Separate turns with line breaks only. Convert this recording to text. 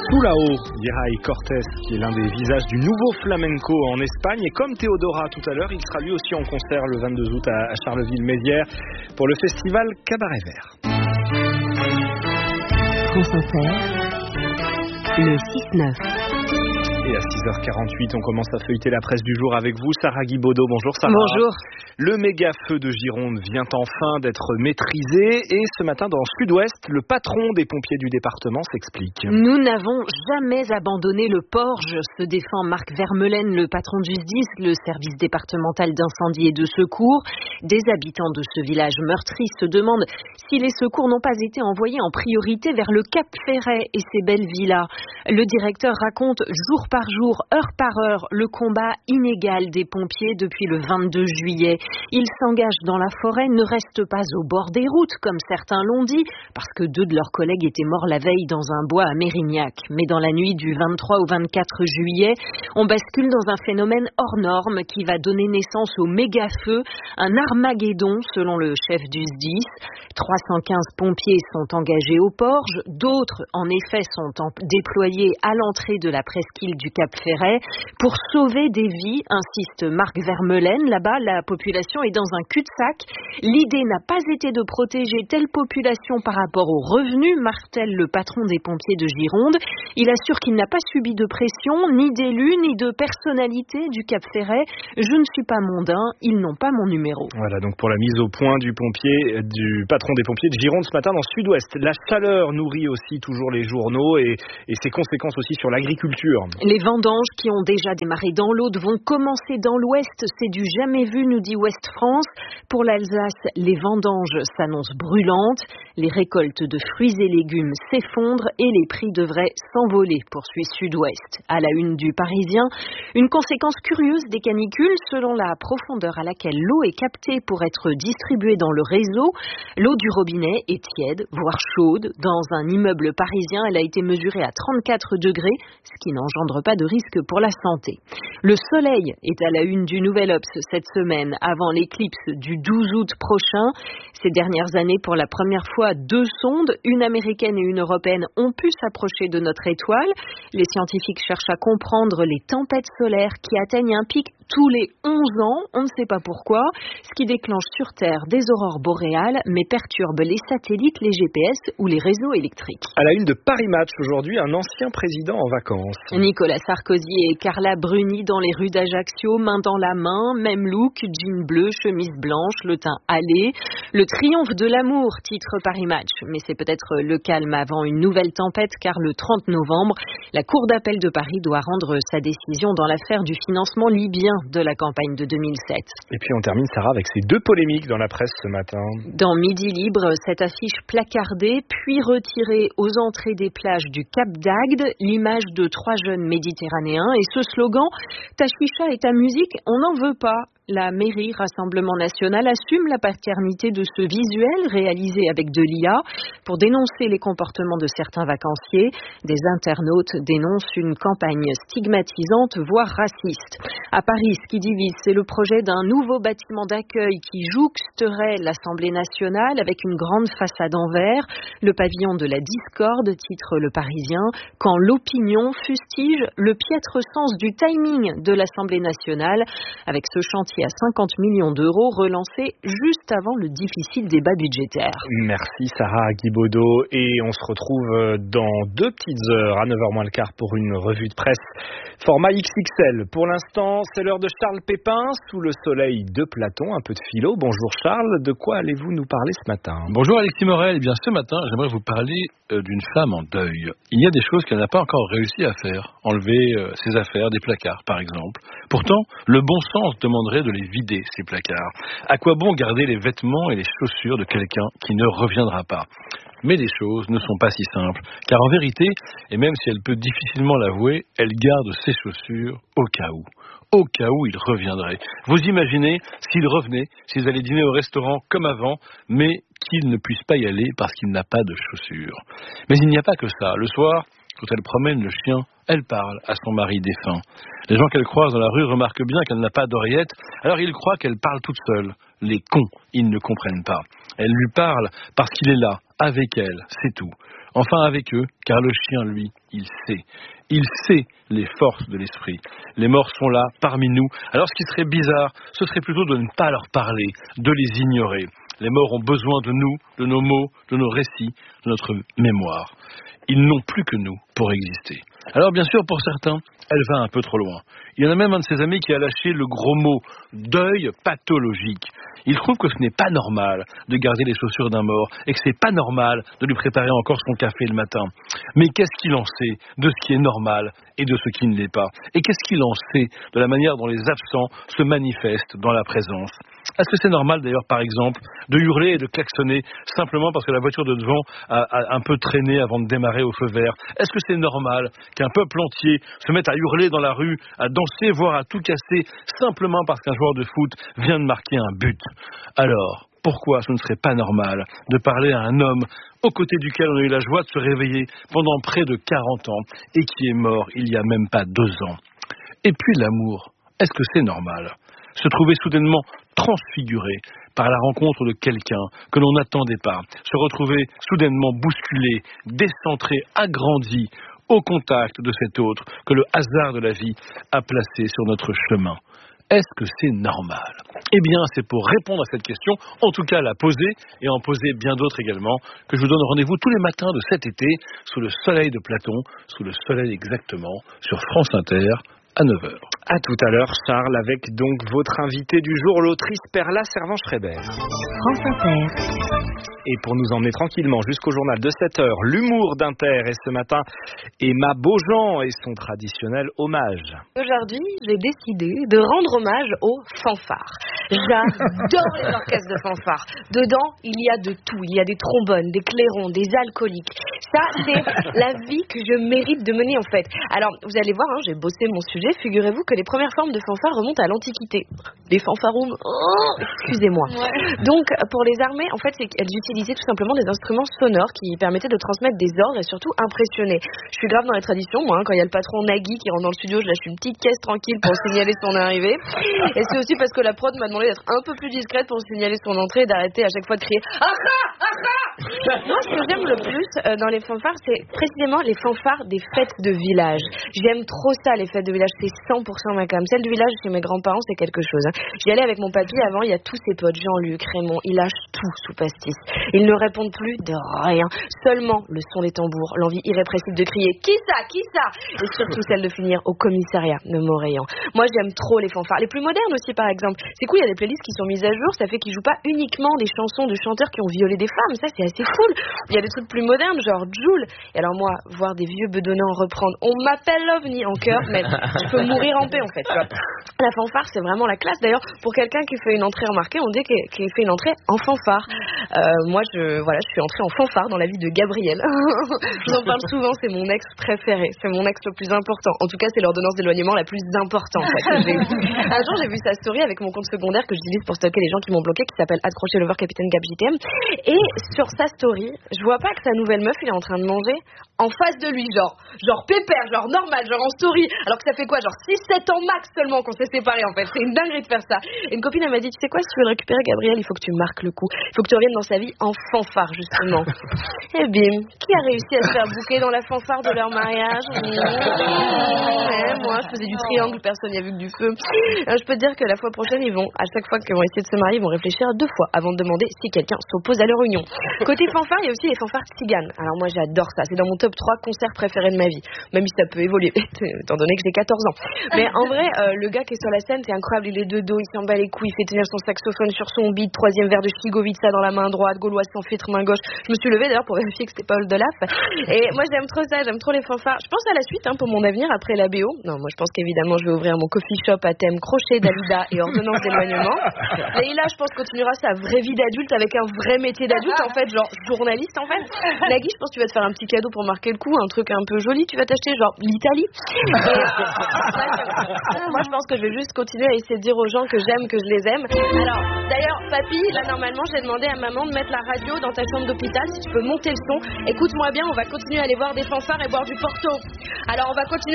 Tout là-haut, Yeray Cortés, qui est l'un des visages du nouveau flamenco en Espagne. Et comme Théodora tout à l'heure, il sera lui aussi en concert le 22 août à Charleville-Mézières pour le festival Cabaret Vert.
France Inter, le 6-9.
Et à 6h48, on commence à feuilleter la presse du jour avec vous, Sarah Guibaudot. Bonjour Sarah.
Bonjour.
Le méga feu de Gironde vient enfin d'être maîtrisé et ce matin dans Sud-Ouest, le patron des pompiers du département s'explique.
Nous n'avons jamais abandonné le Porge, se défend Marc Vermeulen, le patron du SDIS, le service départemental d'incendie et de secours. Des habitants de ce village meurtri se demandent si les secours n'ont pas été envoyés en priorité vers le Cap Ferret et ses belles villas. Le directeur raconte jour par jour, heure par heure, le combat inégal des pompiers depuis le 22 juillet. Ils s'engagent dans la forêt, ne restent pas au bord des routes, comme certains l'ont dit, parce que 2 de leurs collègues étaient morts la veille dans un bois à Mérignac. Mais dans la nuit du 23 au 24 juillet, on bascule dans un phénomène hors norme qui va donner naissance au méga-feu, un Armageddon selon le chef du SDIS. 315 pompiers sont engagés au Porge, d'autres en effet sont déployés à l'entrée de la presqu'île du Cap Ferret pour sauver des vies, insiste Marc Vermeulen. Là-bas, la population est dans un cul-de-sac. L'idée n'a pas été de protéger telle population par rapport aux revenus, martèle le patron des pompiers de Gironde. Il assure qu'il n'a pas subi de pression, ni d'élus, ni de personnalité du Cap Ferret. Je ne suis pas mondain, ils n'ont pas mon numéro.
Voilà donc pour la mise au point du patron des pompiers de Gironde ce matin dans Sud-Ouest. La chaleur nourrit aussi toujours les journaux et ses conséquences aussi sur l'agriculture.
Les vendanges qui ont déjà démarré dans l'Aude vont commencer dans l'Ouest. C'est du jamais vu, nous dit Ouest France. Pour l'Alsace, les vendanges s'annoncent brûlantes. Les récoltes de fruits et légumes s'effondrent et les prix devraient s'envoler, poursuit Sud-Ouest. À la une du Parisien, une conséquence curieuse des canicules selon la profondeur à laquelle l'eau est captée pour être distribuée dans le réseau. L'eau du robinet est tiède, voire chaude. Dans un immeuble parisien, elle a été mesurée à 34 degrés, ce qui n'engendre pas de risque pour la santé. Le soleil est à la une du Nouvel Obs cette semaine, avant l'éclipse du 12 août prochain. Ces dernières années, pour la première fois, 2 sondes, une américaine et une européenne, ont pu s'approcher de notre étoile. Les scientifiques cherchent à comprendre les tempêtes solaires qui atteignent un pic tous les 11 ans, on ne sait pas pourquoi, ce qui déclenche sur Terre des aurores boréales, mais perturbe les satellites, les GPS ou les réseaux électriques.
À la une de Paris Match aujourd'hui, un ancien président en vacances.
Nicolas Sarkozy et Carla Bruni dans les rues d'Ajaccio, main dans la main, même look, jean bleu, chemise blanche, le teint hâlé. Le triomphe de l'amour, titre Paris Match. Mais c'est peut-être le calme avant une nouvelle tempête, car le 30 novembre, la Cour d'appel de Paris doit rendre sa décision dans l'affaire du financement libyen de la campagne de 2007.
Et puis on termine, Sarah, avec ces 2 polémiques dans la presse ce matin.
Dans Midi Libre, cette affiche placardée, puis retirée aux entrées des plages du Cap d'Agde, l'image de 3 jeunes méditerranéens et ce slogan « Ta chicha et ta musique, on n'en veut pas ». La mairie Rassemblement National assume la paternité de ce visuel réalisé avec de l'IA pour dénoncer les comportements de certains vacanciers. Des internautes dénoncent une campagne stigmatisante, voire raciste. À Paris, ce qui divise, c'est le projet d'un nouveau bâtiment d'accueil qui jouxterait l'Assemblée nationale avec une grande façade en verre. Le pavillon de la discorde, titre Le Parisien, quand l'opinion fustige le piètre sens du timing de l'Assemblée nationale avec ce chantier à 50 millions d'euros relancé juste avant le difficile débat budgétaire.
Merci Sarah Guibaudot et on se retrouve dans 2 petites heures à 9h moins le quart pour une revue de presse format XXL. Pour l'instant, c'est l'heure de Charles Pépin sous le soleil de Platon, un peu de philo. Bonjour Charles, de quoi allez-vous nous parler ce matin?
Bonjour Alexis Morel, eh bien ce matin j'aimerais vous parler d'une femme en deuil. Il y a des choses qu'elle n'a pas encore réussi à faire, enlever ses affaires des placards par exemple. Pourtant, le bon sens demanderait de les vider, ces placards. À quoi bon garder les vêtements et les chaussures de quelqu'un qui ne reviendra pas? Mais les choses ne sont pas si simples, car en vérité, et même si elle peut difficilement l'avouer, elle garde ses chaussures au cas où il reviendrait. Vous imaginez s'il revenait, s'ils allaient dîner au restaurant comme avant, mais qu'il ne puisse pas y aller parce qu'il n'a pas de chaussures. Mais il n'y a pas que ça. Le soir, quand elle promène le chien, elle parle à son mari défunt. Les gens qu'elle croise dans la rue remarquent bien qu'elle n'a pas d'oreillette, alors ils croient qu'elle parle toute seule. Les cons, ils ne comprennent pas. Elle lui parle parce qu'il est là, avec elle, c'est tout. Enfin avec eux, car le chien, lui, il sait. Il sait les forces de l'esprit. Les morts sont là, parmi nous. Alors ce qui serait bizarre, ce serait plutôt de ne pas leur parler, de les ignorer. Les morts ont besoin de nous, de nos mots, de nos récits, de notre mémoire. Ils n'ont plus que nous pour exister. Alors bien sûr, pour certains, elle va un peu trop loin. Il y en a même un de ses amis qui a lâché le gros mot « deuil pathologique ». Il trouve que ce n'est pas normal de garder les chaussures d'un mort et que c'est pas normal de lui préparer encore son café le matin. Mais qu'est-ce qu'il en sait de ce qui est normal et de ce qui ne l'est pas? Et qu'est-ce qu'il en sait de la manière dont les absents se manifestent dans la présence? Est-ce que c'est normal d'ailleurs, par exemple, de hurler et de klaxonner simplement parce que la voiture de devant a un peu traîné avant de démarrer au feu vert? Est-ce que c'est normal qu'un peuple entier se mette à hurler dans la rue, à danser, voire à tout casser, simplement parce qu'un joueur de foot vient de marquer un but? Alors, pourquoi ce ne serait pas normal de parler à un homme aux côtés duquel on a eu la joie de se réveiller pendant près de 40 ans et qui est mort il y a même pas 2 ans? Et puis l'amour, est-ce que c'est normal? Se trouver soudainement transfiguré par la rencontre de quelqu'un que l'on n'attendait pas, se retrouver soudainement bousculé, décentré, agrandi au contact de cet autre que le hasard de la vie a placé sur notre chemin. Est-ce que c'est normal? Eh bien, c'est pour répondre à cette question, en tout cas la poser, et en poser bien d'autres également, que je vous donne rendez-vous tous les matins de cet été, sous le soleil de Platon, sous le soleil exactement, sur France Inter, à 9h.
À tout à l'heure, Charles, avec donc votre invité du jour, l'autrice Perla Servan-Schreiber.
France Inter.
Et pour nous emmener tranquillement jusqu'au journal de 7h, l'humour d'Inter. Et ce matin, Emma Beaujean et son traditionnel hommage.
Aujourd'hui, j'ai décidé de rendre hommage aux fanfares. J'adore les orchestres de fanfares. Dedans, il y a de tout. Il y a des trombones, des clairons, des alcooliques. Ça, c'est la vie que je mérite de mener, en fait. Alors, vous allez voir, j'ai bossé mon sujet. Figurez-vous que les premières formes de fanfares remontent à l'Antiquité. Les fanfarons, excusez-moi. Ouais. Donc, pour les armées, en fait, elles utilisaient tout simplement des instruments sonores qui permettaient de transmettre des ordres et surtout impressionner. Je suis grave dans les traditions, moi, quand il y a le patron Nagui qui rentre dans le studio, je lâche une petite caisse tranquille pour signaler son arrivée. Et c'est aussi parce que la prod m'a demandé d'être un peu plus discrète pour signaler son entrée et d'arrêter à chaque fois de crier « Aha! Aha !» Moi, ce que j'aime le plus dans les fanfares, c'est précisément les fanfares des fêtes de village. J'aime trop ça, les fêtes de village, c'est 100% ma cam. Celle du village chez mes grands-parents, c'est quelque chose. J'y allais avec mon papy avant, il y a tous ses potes, Jean-Luc, Raymond, ils lâchent tout sous pastis. Ils ne répondent plus de rien. Seulement le son des tambours, l'envie irrépressible de crier « Qui ça? Qui ça ?» et surtout celle de finir au commissariat de Montréal. Moi, j'aime trop les fanfares. Les plus modernes aussi, par exemple. C'est cool, il y a des playlists qui sont mises à jour, ça fait qu'ils jouent pas uniquement des chansons de chanteurs qui ont violé des femmes. Ça, c'est assez cool. Il y a des trucs plus modernes, genre Jul. Et alors moi, voir des vieux bedonnants reprendre « On m'appelle l'OVNI » en chœur, mais je peux mourir en paix, en fait. Tu vois. La fanfare, c'est vraiment la classe. D'ailleurs, pour quelqu'un qui fait une entrée remarquée, on dit qu'il fait une entrée en fanfare. Moi, je suis entrée en fanfare dans la vie de Gabriel. Je vous en parle souvent, c'est mon ex préféré. C'est mon ex le plus important. En tout cas, c'est l'ordonnance d'éloignement la plus importante. En fait, que j'ai eue. Un jour, j'ai vu sa story avec mon compte secondaire que j'utilise pour stocker les gens qui m'ont bloqué, qui s'appelle @crochelover Capitaine Gab JTM. Et sur sa story, je vois pas que sa nouvelle meuf, il est en train de manger en face de lui, genre pépère, genre normal, genre en story, alors que ça fait quoi, genre 6-7 ans max seulement qu'on s'est séparés, en fait. C'est une dinguerie de faire ça. Et une copine, elle m'a dit, tu sais quoi, si tu veux le récupérer, Gabriel, il faut que tu marques le coup, il faut que tu reviennes dans sa vie en fanfare, justement. Et bim, qui a réussi à se faire bouquer dans la fanfare de leur mariage? Moi, je faisais du triangle, personne n'y a vu que du feu. Alors, je peux te dire que la fois prochaine, à chaque fois qu'ils vont essayer de se marier, ils vont réfléchir 2 fois avant de demander si quelqu'un s'oppose à leur union. Côté fanfare, il y a aussi les fanfares tziganes. Alors moi, j'adore ça. C'est dans mon top 3 concerts préférés de ma vie. Même si ça peut évoluer, étant donné que j'ai 14 ans. Mais en vrai, le gars qui est sur la scène, c'est incroyable. Il est de dos, il s'en bat les couilles, il fait tenir son saxophone sur son beat, 3e verre de Stigovica dans la main droite, gauloise sans filtre, main gauche. Je me suis levée d'ailleurs pour vérifier que c'était pas Oldelaf. Et moi, j'aime trop ça, j'aime trop les fanfares. Je pense à la suite pour mon avenir après la BO. Non, moi, je pense qu'évidemment, je vais ouvrir mon coffee shop à thème crochet, Dalida et ordonnance d'éloignement. Et là, je pense continuera sa vraie vie d'adulte avec un vrai métier d'adulte, en fait, genre journaliste, en fait. Nagui, je pense que tu vas te faire un petit cadeau pour marquer le coup, un truc un peu joli, tu vas t'acheter genre l'Italie. Moi, je pense que je vais juste continuer à essayer de dire aux gens que j'aime, que je les aime. Alors, d'ailleurs, papy, là, normalement, j'ai demandé à maman de mettre la radio dans ta chambre d'hôpital, si tu peux monter le son. Écoute-moi bien, on va continuer à aller voir des fanfares et boire du Porto. Alors, on va continuer